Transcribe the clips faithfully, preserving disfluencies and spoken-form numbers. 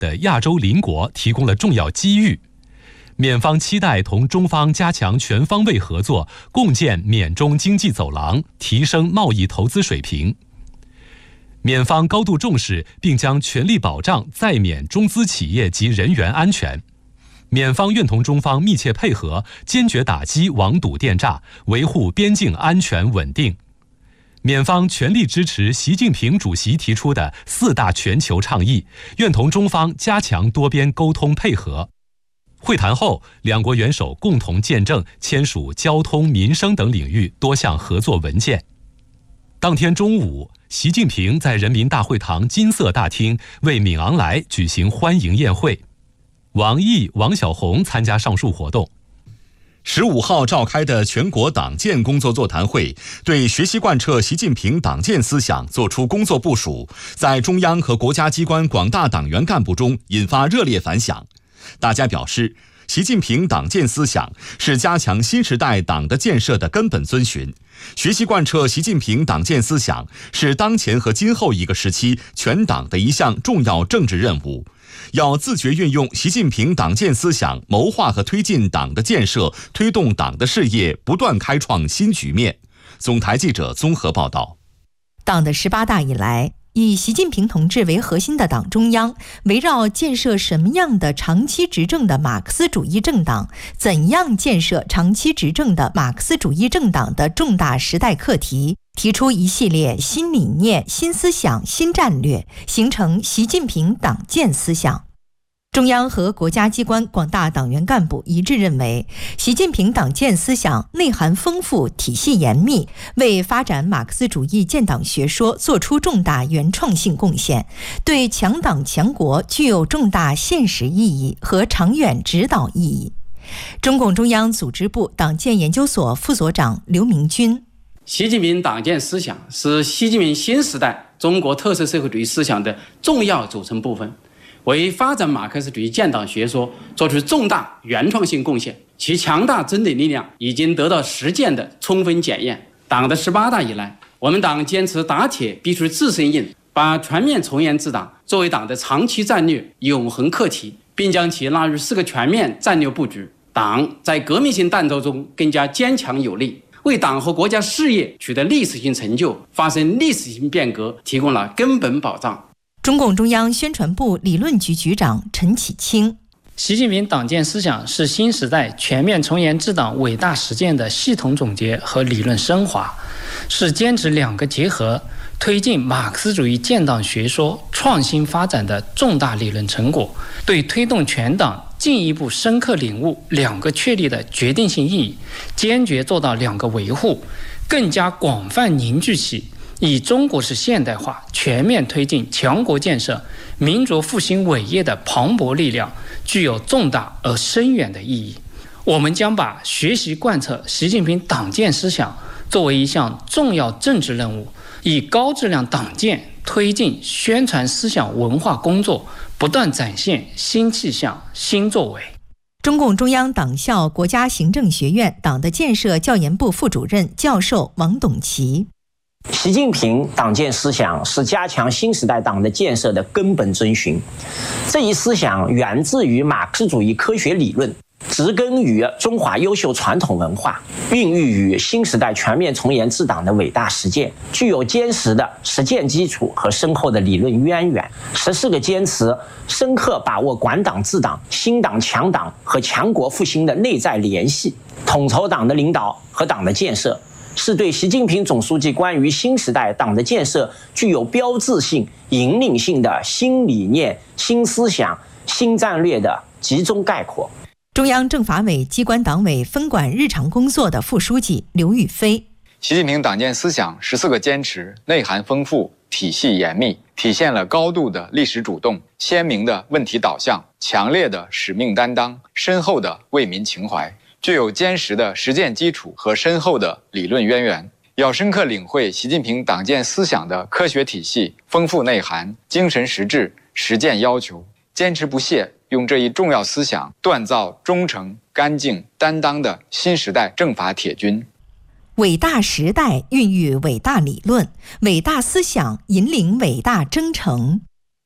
的亚洲邻国提供了重要机遇。缅方期待同中方加强全方位合作，共建缅中经济走廊，提升贸易投资水平。缅方高度重视并将全力保障在缅中资企业及人员安全。缅方愿同中方密切配合，坚决打击网赌电诈，维护边境安全稳定。缅方全力支持习近平主席提出的四大全球倡议，愿同中方加强多边沟通配合。会谈后，两国元首共同见证签署交通、民生等领域多项合作文件。当天中午，习近平在人民大会堂金色大厅为敏昂莱举行欢迎宴会。王毅、王晓红参加上述活动。 十五号召开的全国党建工作座谈会，对学习贯彻习近平党建思想作出工作部署，在中央和国家机关广大党员干部中引发热烈反响。大家表示，习近平党建思想是加强新时代党的建设的根本遵循，学习贯彻习近平党建思想是当前和今后一个时期全党的一项重要政治任务。要自觉运用习近平党建思想，谋划和推进党的建设，推动党的事业不断开创新局面。总台记者综合报道。 党的十八大以来，以习近平同志为核心的党中央，围绕建设什么样的长期执政的马克思主义政党，怎样建设长期执政的马克思主义政党的重大时代课题，提出一系列新理念、新思想、新战略，形成习近平党建思想。中央和国家机关广大党员干部一致认为，习近平党建思想内涵丰富、体系严密，为发展马克思主义建党学说作出重大原创性贡献，对强党强国具有重大现实意义和长远指导意义。中共中央组织部党建研究所副所长刘明军： 习近平党建思想是习近平新时代中国特色社会主义思想的重要组成部分，为发展马克思主义建党学说做出重大原创性贡献，其强大真理力量已经得到实践的充分检验。党的十八大以来，我们党坚持打铁必须自身硬，把全面从严治党作为党的长期战略永恒课题，并将其纳入四个全面战略布局。党在革命性战斗中更加坚强有力，为党和国家事业取得历史性成就、发生历史性变革提供了根本保障。 中共中央宣传部理论局局长陈启清： 习近平党建思想是新时代全面从严治党伟大实践的系统总结和理论升华，是坚持两个结合，推进马克思主义建党学说创新发展的重大理论成果，对推动全党进一步深刻领悟两个确立的决定性意义，坚决做到两个维护，更加广泛凝聚起以中国式现代化全面推进强国建设、民族复兴伟业的磅礴力量，具有重大而深远的意义。我们将把学习贯彻习近平党建思想作为一项重要政治任务，以高质量党建推进宣传思想文化工作，不断展现新气象、新作为。 中共中央党校国家行政学院党的建设教研部副主任教授王董奇： 习近平党建思想是加强新时代党的建设的根本遵循。这一思想源自于马克思主义科学理论，植根于中华优秀传统文化，孕育于新时代全面从严治党的伟大实践，具有坚实的实践基础和深厚的理论渊源。十四个坚持深刻把握管党治党、新党强党和强国复兴的内在联系，统筹党的领导和党的建设，是对习近平总书记关于新时代党的建设具有标志性、引领性的新理念、新思想、新战略的集中概括。 中央政法委机关党委分管日常工作的副书记刘宇飞： 习近平党建思想十四个坚持内涵丰富、体系严密，体现了高度的历史主动、鲜明的问题导向、强烈的使命担当、深厚的为民情怀，具有坚实的实践基础和深厚的理论渊源。要深刻领会习近平党建思想的科学体系、丰富内涵、精神实质、实践要求，坚持不懈用这一重要思想锻造忠诚、干净、担当的新时代政法铁军。 伟大时代孕育伟大理论，伟大思想引领伟大征程。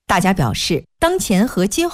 大家表示，当前和今后